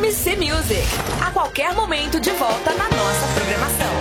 e C-Music. A qualquer momento de volta na nossa programação.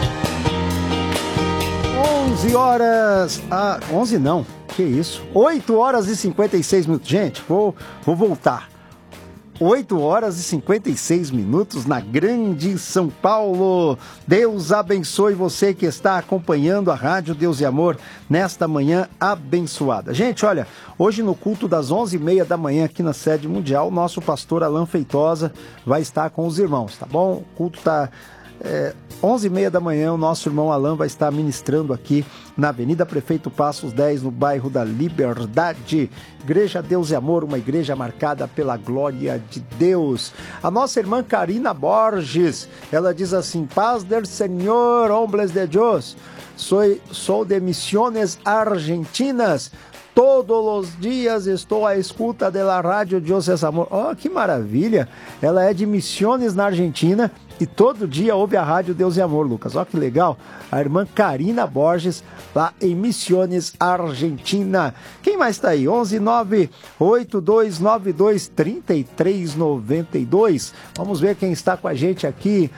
11 horas... 11 não, que isso? 8 horas e 56 minutos. Gente, vou voltar. 8 horas e 56 minutos na Grande São Paulo. Deus abençoe você que está acompanhando a Rádio Deus e Amor nesta manhã abençoada. Gente, olha, hoje no culto das 11h30 da manhã aqui na sede mundial, nosso pastor Alan Feitosa vai estar com os irmãos, tá bom? O culto está... 11h30 da manhã, o nosso irmão Alan vai estar ministrando aqui na Avenida Prefeito Passos 10, no bairro da Liberdade. Igreja Deus e Amor, uma igreja marcada pela glória de Deus. A nossa irmã Karina Borges, ela diz assim: Paz del Señor, hombres de Dios, sou de Misiones Argentinas. Todos os dias estou à escuta da Rádio Deus e Amor. Oh, que maravilha! Ela é de Misiones na Argentina e todo dia ouve a Rádio Deus e Amor, Lucas. Olha que legal. A irmã Karina Borges, lá em Misiones, Argentina. Quem mais está aí? 11982923392. Vamos ver quem está com a gente aqui.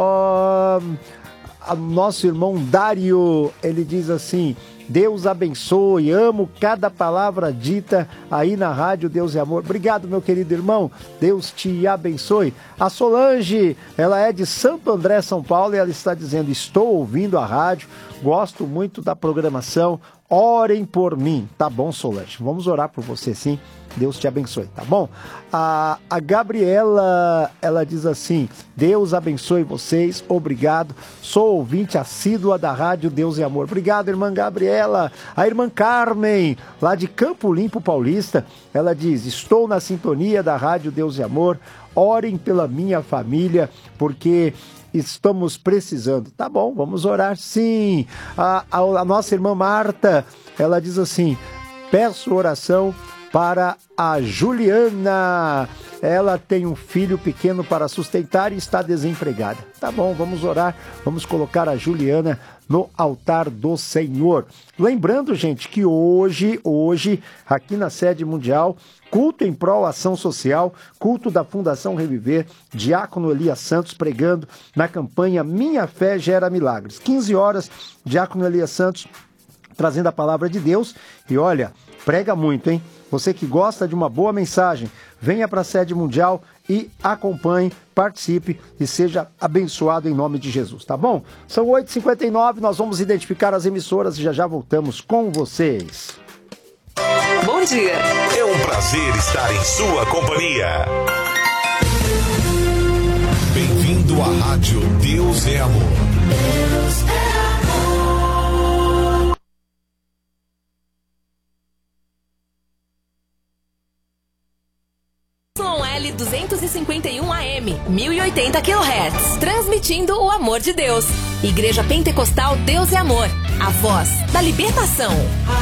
Nosso irmão Dário, ele diz assim: Deus abençoe, amo cada palavra dita aí na Rádio Deus e Amor. Obrigado, meu querido irmão, Deus te abençoe. A Solange, ela é de Santo André, São Paulo, e ela está dizendo: estou ouvindo a rádio, gosto muito da programação, orem por mim. Tá bom, Solange, vamos orar por você sim, Deus te abençoe, tá bom? A Gabriela, ela diz assim: Deus abençoe vocês, obrigado, sou ouvinte assídua da Rádio Deus e Amor. Obrigado, irmã Gabriela. A irmã Carmen, lá de Campo Limpo Paulista, ela diz: estou na sintonia da Rádio Deus e Amor, orem pela minha família, porque estamos precisando. Tá bom, vamos orar sim. A nossa irmã Marta, ela diz assim: peço oração para a Juliana. Ela tem um filho pequeno para sustentar e está desempregada. Tá bom, vamos orar, vamos colocar a Juliana no altar do Senhor. Lembrando, gente, que hoje, aqui na sede mundial, culto em prol ação social, culto da Fundação Reviver, Diácono Elias Santos pregando na campanha Minha Fé Gera Milagres. 15 horas, Diácono Elias Santos trazendo a palavra de Deus. E olha, prega muito, hein? Você que gosta de uma boa mensagem, venha para a sede mundial e acompanhe, participe e seja abençoado em nome de Jesus, tá bom? São 8h59, nós vamos identificar as emissoras e já voltamos com vocês. Bom dia! É um prazer estar em sua companhia. Bem-vindo à Rádio Deus é Amor. Deus é amor. L 251 AM, 1080 kHz, transmitindo o amor de Deus. Igreja Pentecostal Deus é Amor, a voz da libertação.